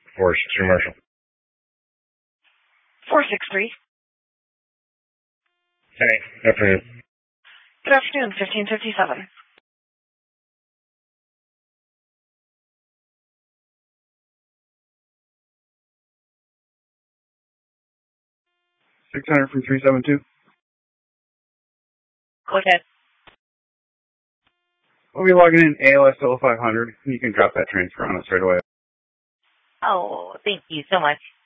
463 Marshall. 463. Hey, good afternoon. Good afternoon, 1557. $600 from 372. Go ahead. We'll be logging in ALS 500. You can drop that transfer on us right away. Oh, thank you so much.